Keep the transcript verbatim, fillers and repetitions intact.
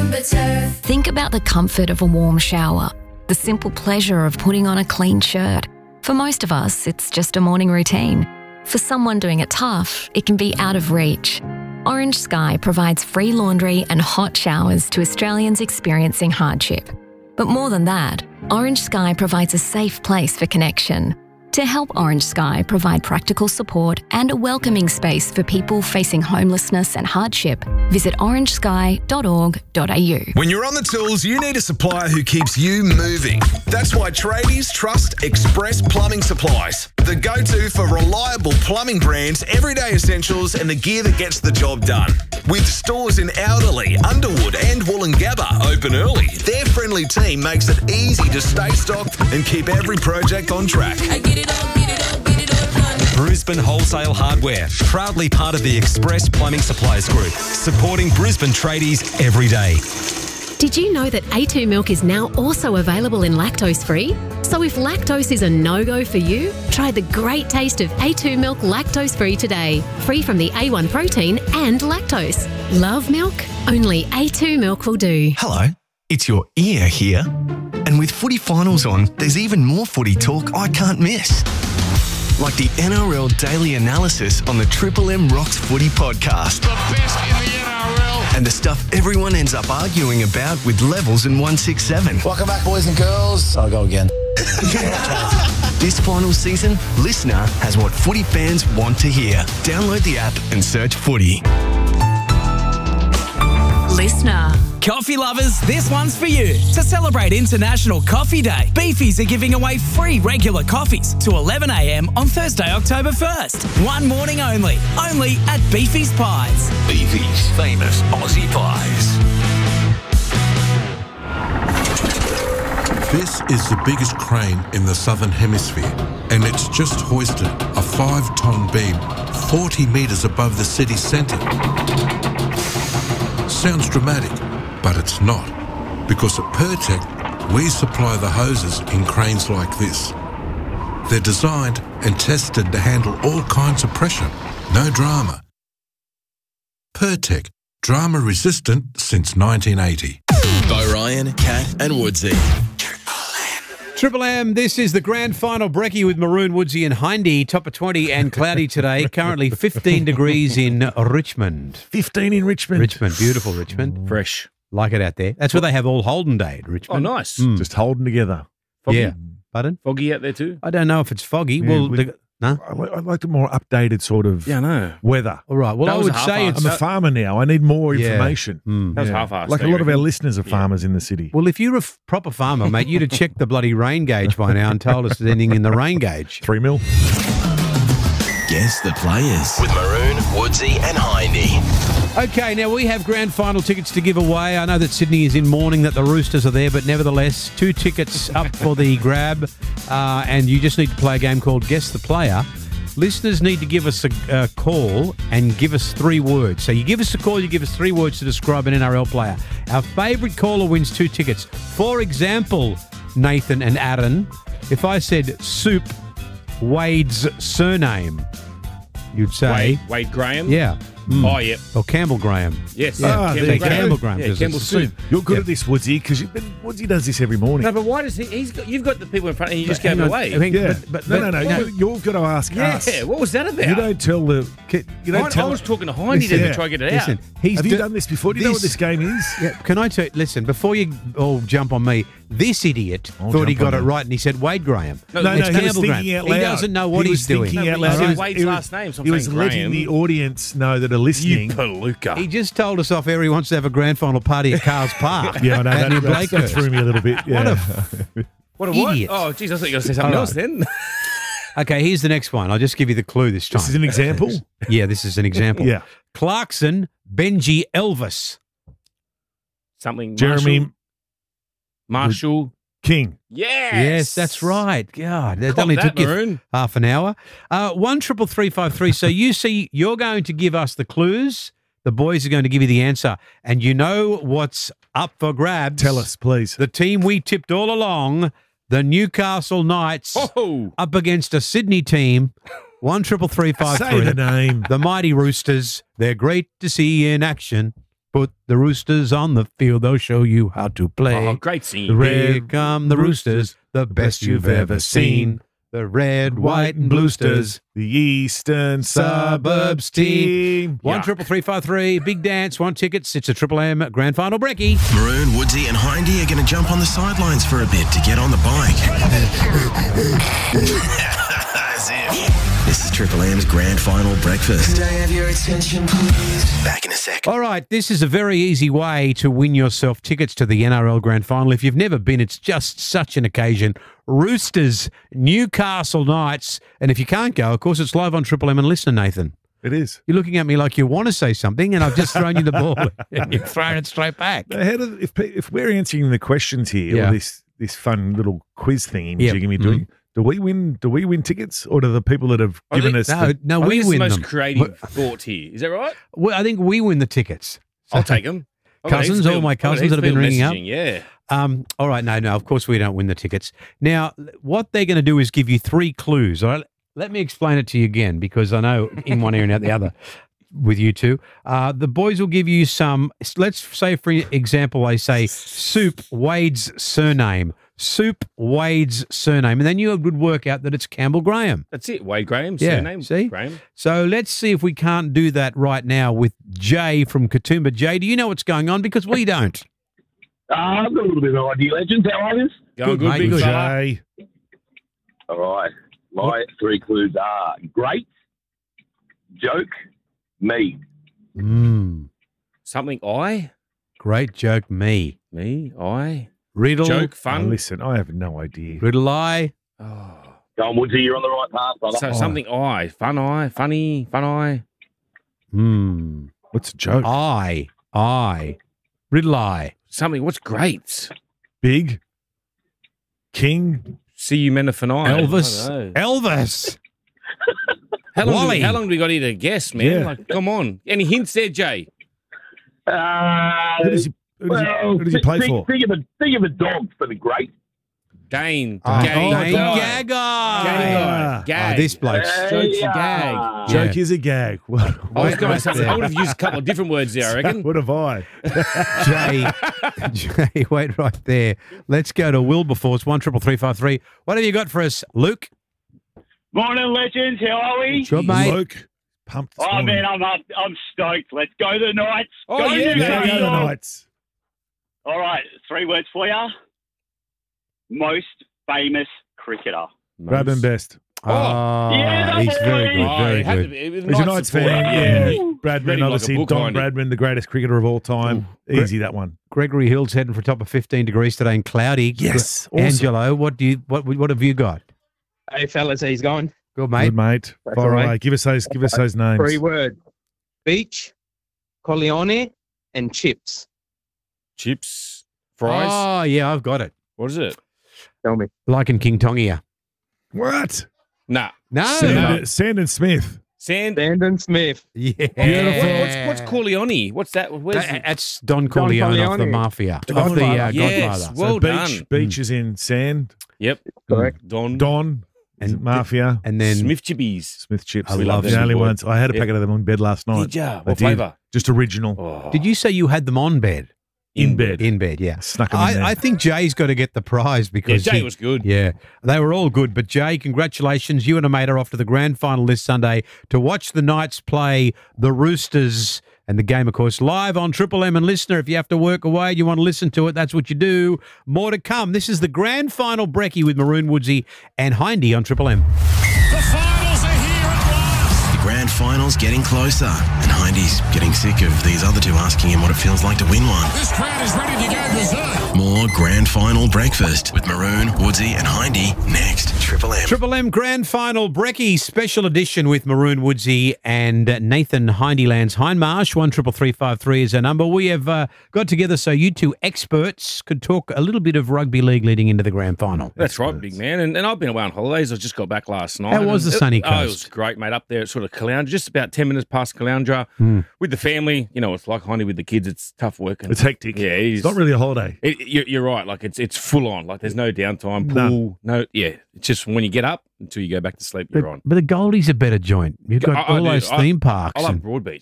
Roomba Turf. Think about the comfort of a warm shower, the simple pleasure of putting on a clean shirt. For most of us, it's just a morning routine. For someone doing it tough, it can be out of reach. Orange Sky provides free laundry and hot showers to Australians experiencing hardship. But more than that, Orange Sky provides a safe place for connection. To help Orange Sky provide practical support and a welcoming space for people facing homelessness and hardship, visit orange sky dot org dot a u. When you're on the tools, you need a supplier who keeps you moving. That's why tradies trust Express Plumbing Supplies, the go-to for reliable plumbing brands, everyday essentials and the gear that gets the job done. With stores in Alderley, Underwood and Wollongabba open early, their friendly team makes it easy to stay stocked and keep every project on track. I get it all, get it all, get it all done. Brisbane Wholesale Hardware, proudly part of the Express Plumbing Supplies Group, supporting Brisbane tradies every day. Did you know that A two milk is now also available in lactose-free? So if lactose is a no-go for you, try the great taste of A two milk lactose-free today. Free from the A one protein and lactose. Love milk? Only A two milk will do. Hello, it's your ear here. And with footy finals on, there's even more footy talk I can't miss. Like the N R L Daily Analysis on the Triple M Rocks Footy Podcast. The best in the N R L. And the stuff everyone ends up arguing about with Levels and one sixty-seven. Welcome back, boys and girls. I'll go again. This final season, Listener has what footy fans want to hear. Download the app and search Footy. Listener. Coffee lovers, this one's for you. To celebrate International Coffee Day, Beefies are giving away free regular coffees to eleven a m on Thursday, October first. One morning only. Only at Beefies Pies. Beefy's famous Aussie pies. This is the biggest crane in the Southern Hemisphere, and it's just hoisted a five-ton beam forty metres above the city centre. Sounds dramatic, but it's not, because at Pertec, we supply the hoses in cranes like this. They're designed and tested to handle all kinds of pressure. No drama. Pertec, drama resistant since nineteen eighty. By Ryan, Kat and Woodsy. Triple M, this is the grand final brekkie with Maroon, Woodsy and Hindy. Top of twenty and cloudy today. Currently fifteen degrees in Richmond. fifteen in Richmond. Richmond, beautiful Richmond. Fresh. Like it out there. That's where they have all Holden Day at Richmond. Oh, nice. Mm. Just holding together. Foggy? Yeah. Pardon? Foggy out there too? I don't know if it's foggy. Yeah, well, with, the, no? I like, I like the more updated sort of yeah, I know. weather. All right. Well, that I would say it's... I'm a farmer now. I need more yeah. information. Mm. That was yeah. half-assed. Like a lot of our listeners are farmers yeah. in the city. Well, if you're a f- proper farmer, mate, you'd have checked the bloody rain gauge by now and told us there's anything in the rain gauge. Three mil. Guess the players. With Maroon, Woodsy and Hindy. Okay, now we have grand final tickets to give away. I know that Sydney is in mourning that the Roosters are there, but nevertheless, two tickets up for the grab, uh, and you just need to play a game called Guess the Player. Listeners need to give us a, a call and give us three words. So you give us a call, you give us three words to describe an N R L player. Our favourite caller wins two tickets. For example, Nathan and Aaron, if I said Soup, Wade's surname, you'd say... Wade, Wade Graham? Yeah. Mm. Oh, yeah. Or Campbell Graham. Yes. Yeah. Ah, Campbell, Graham. Campbell Graham. Yeah, Campbell Soup. You're good yeah. at this, Woodsy, because Woodsy does this every morning. No, but why does he? He's got, you've got the people in front, and you just but, gave it away. I mean, yeah. but, but, no, no, no, no. You, you've got to ask yeah, us. Yeah. What was that about? You don't tell the. You don't I, tell. I was talking to Hindy yeah. to try to get it listen, out. He's Have do, you done this before? Do you this, know what this game is? Yeah. Can I tell? Listen, before you all jump on me, this idiot I'll thought he got it you. right, and he said Wade Graham. No, no, it's no he Campbell was Graham. thinking out loud. He doesn't know what he he's was thinking doing. out loud. He He Wade's was, last name. So he was letting the audience know that are listening. You palooka. He just told us off air he wants to have a grand final party at Carl's Park. Yeah, I know. That, that, that threw me a little bit. Yeah. What a what a idiot. What? Oh, geez, I thought you were going to say something right. else then. Okay, here's the next one. I'll just give you the clue this time. This is an example? Yeah, this is an example. Yeah. Clarkson, Benji, Elvis. Something. Jeremy. Marshall. Marshall. King. Yes. Yes, that's right. God, that Caught only that, took you Maroon. half an hour. Uh, one triple three five three. So you see, you're going to give us the clues. The boys are going to give you the answer. And you know what's up for grabs. Tell us, please. The team we tipped all along, the Newcastle Knights, oh. up against a Sydney team. One triple three five three. Say the name. The Mighty Roosters. They're great to see in action. Put the Roosters on the field. They'll show you how to play. Oh, great scene. The Here come the Roosters, the best you've ever seen. The red, white, and blue sters. The Eastern Suburbs team. One triple three five three. Big dance. One tickets. It's a Triple M Grand Final brekkie. Maroon, Woodsy, and Hindy are going to jump on the sidelines for a bit to get on the bike. As if. This is Triple M's Grand Final breakfast. Could I have your attention, please? Back in a sec. All right, this is a very easy way to win yourself tickets to the N R L Grand Final. If you've never been, it's just such an occasion. Roosters, Newcastle Knights, and if you can't go, of course, it's live on Triple M and listen, Nathan. It is. You're looking at me like you want to say something, and I've just thrown you the ball, and you've thrown it straight back. Now, how do, if if we're answering the questions here, Yeah. or this this fun little quiz thing Yep. you're going to be doing, Mhm. do we win? Do we win tickets, or do the people that have I given think- us? No, the, no, I we think it's win the most them. creative thought here. Is that right? Well, I think we win the tickets. I'll take them. Cousins, all my cousins that have been ringing up. Yeah. Um, all right, no, no, of course we don't win the tickets. Now, what they're going to do is give you three clues. All right, let me explain it to you again because I know in one ear and out the other with you two. Uh, the boys will give you some, let's say, for example, they say Soup Wade's surname. Soup Wade's surname. And then you would work out that it's Campbell Graham. That's it. Wade Graham, Yeah, surname. see? Graham. So let's see if we can't do that right now with Jay from Katoomba. Jay, do you know what's going on? Because we don't. Uh, I've got a little bit of idea. Legends, how are you? Going good, mate, big good. fella. Jay. All right. My three clues are great, joke, me. Mm, Something I? great joke, me. Me? I? Riddle. Joke, Oh, fun? listen, I have no idea. Riddle I. Oh. Go on, Woodsy, you're on the right path, brother. So something I. Fun I. Funny. Fun I. Hmm. What's a joke? I. I. Riddle I. Something. What's great? Big. King. See you men are for night. Elvis. I don't know. Elvis. How long, do we, Wally. how long do we got here to guess, man? Yeah. Like, come on. Any hints there, Jay? Uh, Who does he, who does he, well, who does he play think, for? Think of, a, think of a dog for the great. Dane. Oh, Gay. Dane guy. Gagai. Gay Ah. guy. Gag. Oh, this bloke's. Joke's a Yeah. gag. Joke Yeah. is a gag. What, I was what- going to say, I would have used a couple of different words there, I reckon. What have I? Jay. Jay, wait right there. Let's go to Wilberforce. One triple three five three. What have you got for us, Luke? Morning, legends. How are we? Good, mate. Luke. Pumped. this Oh morning. man, I'm up, I'm stoked. Let's go the Knights. Oh, go yeah, Newcastle. Yeah, go the Knights. All right, three words for you. Most famous cricketer. Grab him best. Oh, Yeah, he's very good. Oh, Very it had to good. be- it was He's a nice Knights support. fan. Yeah. Yeah. Read Bradman, him like a obviously. book, Don Hindy. Bradman, the greatest cricketer of all time. Ooh. Easy, that one. Gregory Hill's heading for a top of fifteen degrees today and cloudy. Yes, awesome. Angelo, what do you what what have you got? Hey fellas, how's it going? Good, mate. Good, mate. That's Far all right. away. Give us those. Give us those names. Three words: beach, Corleone, and chips. Chips. Fries. Oh, yeah, I've got it. What is it? Tell me. Like in King Tongia. What? Nah. No. Sand, Sandon Smith. Sand. Brandon Smith. Yeah. Beautiful. What's, what's Corleone? What's that? Where's That- That's Don Corleone, of the Corleone. Mafia. The Of the uh, Godfather. Yes. Godfather. Well so beach, done. beach is in sand. Yep. Correct. Don. Don. And And Mafia. And then Smith Chibbies. Smith chips. I love the them, only boy. ones. I had a Yeah. packet of them on bed last night. Did ya? I What did. flavour? Just original. Oh. did you say you had them on bed? In bed. In bed, yeah. Snuck 'em in there. I, I think Jay's got to get the prize Yeah, because Jay he- was good. Yeah, they were all good. But Jay, congratulations. You and a mate are off to the grand final this Sunday to watch the Knights play the Roosters. And the game, of course, live on Triple M. And listener, if you have to work away and you want to listen to it, that's what you do. More to come. This is the grand final brekkie with Maroon, Woodsy and Hindy on Triple M. The grand final's getting closer, and Hindy's getting sick of these other two asking him what it feels like to win one. This crowd is ready to go berserk. More grand final breakfast with Maroon, Woodsy, and Hindy next. Triple M. Triple M Grand Final Brekkie special edition with Maroon Woodsy and Nathan Hindylands. Hindmarsh, one triple three five three is our number. We have uh, got together so you two experts could talk a little bit of rugby league leading into the grand final. That's right, big man. And, and I've been away on holidays. I just got back last night. How was And the it- sunny Oh, it coast? was great, mate. Up there at sort of Caloundra, just about ten minutes past Caloundra Mm. with the family. You know, it's like Hindy with the kids. It's tough work. And It's hectic. Yeah, it is. It's not really a holiday. It, you're, you're right. Like it's it's full on. Like there's no downtime. No. Pool. No. Yeah. It's just when you get up until you go back to sleep, you're But, on. but the Goldie's a better joint. You've got I- I all do. those I- theme parks. I love and- Broadbeach.